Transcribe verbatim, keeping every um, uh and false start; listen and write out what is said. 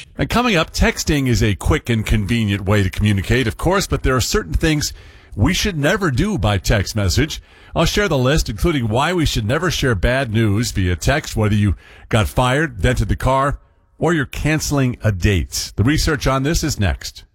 And coming up, texting is a quick and convenient way to communicate, of course, but there are certain things we should never do by text message. I'll share the list, including why we should never share bad news via text, whether you got fired, dented the car, or you're canceling a date. The research on this is next.